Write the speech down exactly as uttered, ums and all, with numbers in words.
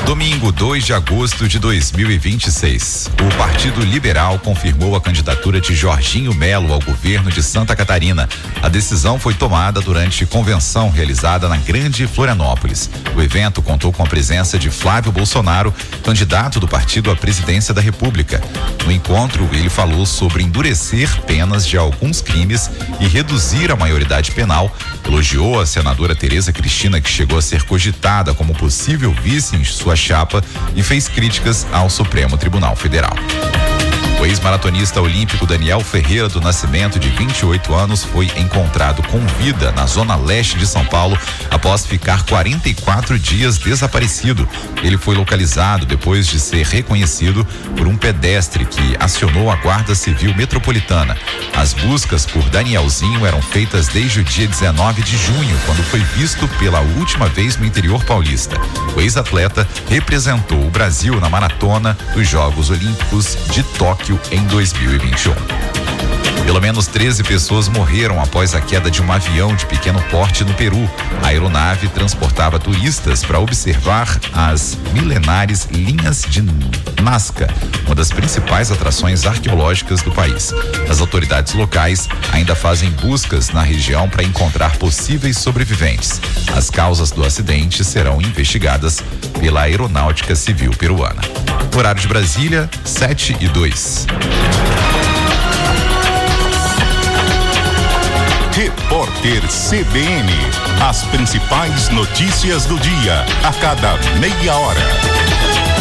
Domingo, dois de agosto de dois mil e vinte e seis. O Partido Liberal confirmou a candidatura de Jorginho Melo ao governo de Santa Catarina. A decisão foi tomada durante convenção realizada na Grande Florianópolis. O evento contou com a presença de Flávio Bolsonaro, candidato do partido à presidência da República. No encontro, ele falou sobre endurecer penas de alguns crimes e reduzir a maioridade penal. Elogiou a senadora Tereza Cristina, que chegou a ser cogitada como possível vice em sua chapa, e fez críticas ao Supremo Tribunal Federal. O ex-maratonista olímpico Daniel Ferreira do Nascimento, de vinte e oito anos, foi encontrado com vida na zona leste de São Paulo após ficar quarenta e quatro dias desaparecido. Ele foi localizado depois de ser reconhecido por um pedestre que acionou a Guarda Civil Metropolitana. As buscas por Danielzinho eram feitas desde o dia dezenove de junho, quando foi visto pela última vez no interior paulista. O ex-atleta representou o Brasil na maratona dos Jogos Olímpicos de Tóquio em dois mil e vinte e um. Pelo menos treze pessoas morreram após a queda de um avião de pequeno porte no Peru. A aeronave transportava turistas para observar as milenares linhas de Nazca, uma das principais atrações arqueológicas do país. As autoridades locais ainda fazem buscas na região para encontrar possíveis sobreviventes. As causas do acidente serão investigadas pela Aeronáutica Civil peruana. Horário de Brasília, sete e dois. Repórter C B N. As principais notícias do dia, a cada meia hora.